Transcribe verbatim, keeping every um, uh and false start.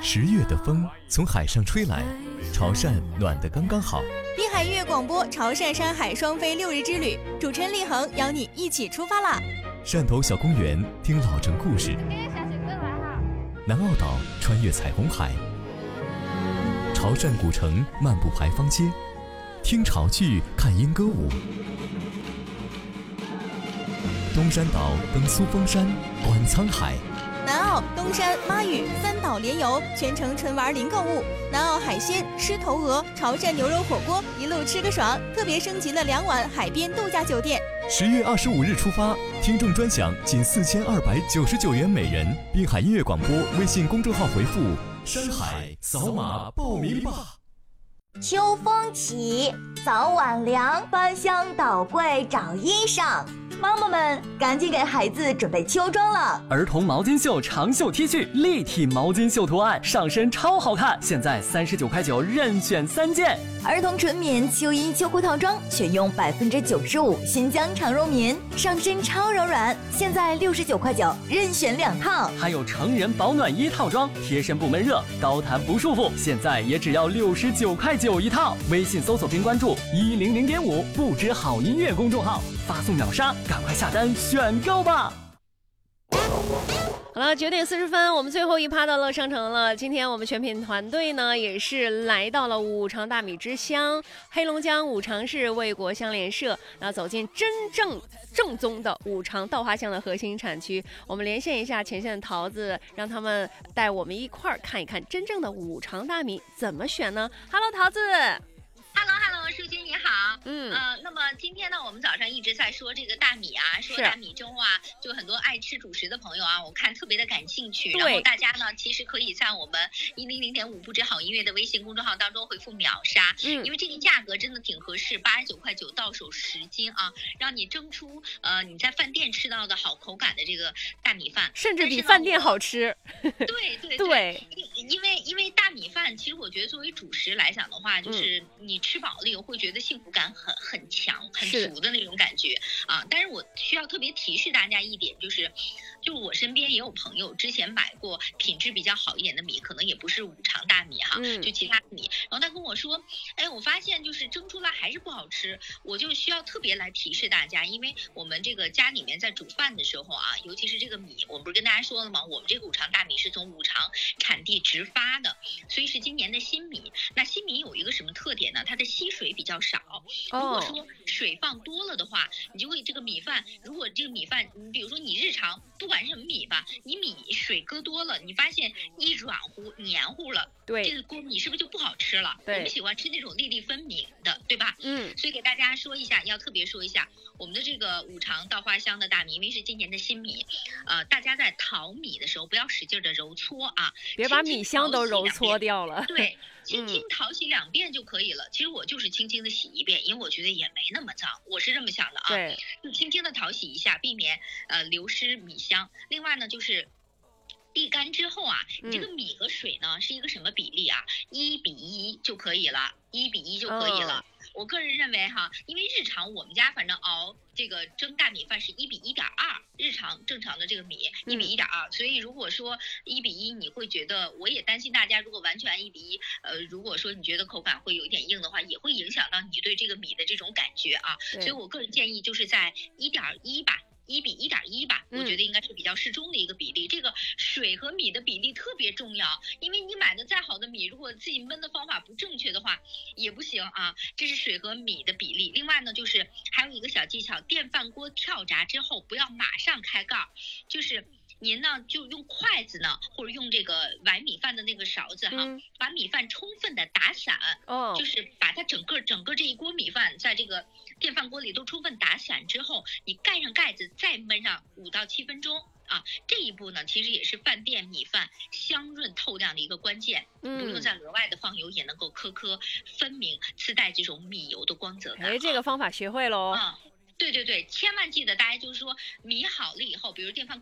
十月的风从海上吹来，潮汕暖得刚刚好。 滨海音乐广播潮汕山海双飞六日之旅，主持人立恒邀你一起出发啦！ 汕头小公园听老城故事，南澳岛穿越彩虹海，潮汕古城漫步牌坊街，听潮剧看莺歌舞，东山岛登苏峰山观沧海。 南澳、东山、妈屿三岛联游，全程纯玩零购物。南澳海鲜、狮头鹅、潮汕牛肉火锅，一路吃个爽。特别升级了两晚海边度假酒店。 十月二十五日出发，听众专享仅四千二百九十九元每人。滨海音乐广播微信公众号回复“山海”，扫码报名吧。 秋风起，早晚凉，翻箱倒柜找衣裳。妈妈们赶紧给孩子准备秋装了。 儿童毛巾袖长袖 T 恤，立体毛巾袖图案，上身超好看，现在三十九块九任选三件。 儿童纯棉秋衣秋裤套装，选用百分之九十五新疆长绒棉，上身超柔软，现在六十九块九任选两套。 还有成人保暖衣套装，贴身不闷热，高弹不束缚，现在也只要六十九块九一套。微信搜索并关注一零零点五不知好音乐公众号，发送秒杀，赶快下单选购吧。 好了，九点四十分，我们最后一趴到乐商城了。今天我们全品团队呢，也是来到了五常大米之乡黑龙江五常市卫国相联社，那走进真正正宗的五常稻花香的核心产区。我们连线一下前线的桃子，让他们带我们一块儿看一看真正的五常大米怎么选呢 ？Hello， 桃子。 Hello Hello， 淑君你好。 嗯呃，那么今天呢，我们早上一直在说这个大米啊，说大米粥啊，就很多爱吃主食的朋友啊，我看特别的感兴趣。然后大家呢，其实可以在我们一零零点五不知好音乐的微信公众号当中回复秒杀， 嗯， 因为这个价格真的挺合适，八十九块九到手十斤啊，让你蒸出呃你在饭店吃到的好口感的这个大米饭， 甚至比饭店好吃。 对对对，因为因为大米饭，其实我觉得作为主食来讲的话，就是你吃饱了以后会觉得幸福感很很强很足的那种感觉啊。但是我需要特别提示大家一点，就是就我身边也有朋友之前买过品质比较好一点的米，可能也不是五常大米哈， 嗯， 就其他米，然后他跟我说，哎，我发现就是蒸出来还是不好吃，我就需要特别来提示大家，因为我们这个家里面在煮饭的时候啊，尤其是这个米，我们不是跟大家说了吗？我们这个五常大米是从五常产地直发的，所以是今年的新米。那新米有一个什么特点呢？它的吸水比较少。如果说水放多了的话，你就会这个米饭，如果这个米饭，你比如说你日常不管是什么米吧，你米水搁多了，你发现一软乎黏糊了， 对， 这个锅米是不是就不好吃了？我们喜欢吃那种粒粒分明的，对吧？ 嗯， 所以给大家说一下，要特别说一下，我们的这个五常稻花香的大米，因为是今年的新米，呃，大家在淘米的时候不要使劲的揉搓啊， 别把米香都揉搓掉了。 对，轻轻淘洗两遍就可以了。其实我就是轻轻的洗一遍，因为我觉得也没那么脏，我是这么想的啊。 对， 就轻轻的淘洗一下，避免呃流失米香。另外呢，就是沥干之后啊，你这个米和水呢、嗯、是一个什么比例啊？一比一就可以了，一比一就可以了。哦，我个人认为哈，因为日常我们家反正熬这个蒸大米饭是一比一点二，日常正常的这个米一比一点二，所以如果说一比一，你会觉得，我也担心大家如果完全一比一，呃，如果说你觉得口感会有一点硬的话，也会影响到你对这个米的这种感觉啊。所以我个人建议就是在一点一吧。一比一点一吧，我觉得应该是比较适中的一个比例。嗯，这个水和米的比例特别重要，因为你买的再好的米，如果自己焖的方法不正确的话，也不行啊。这是水和米的比例。另外呢，就是还有一个小技巧，电饭锅跳闸之后不要马上开盖，就是您呢就用筷子呢，或者用这个崴米饭的那个勺子哈，嗯，把米饭充分的打散，哦，就是把它整个整个这一锅米饭在这个电饭锅里都充分打散之后，你盖上盖子再焖上五到七分钟啊。这一步呢，其实也是饭店米饭香润透亮的一个关键，嗯，不用再额外的放油，也能够颗颗分明，自带这种米油的光泽感。 哎，这个方法学会喽。 嗯，对对对，千万记得大家就是说米好了以后，比如电饭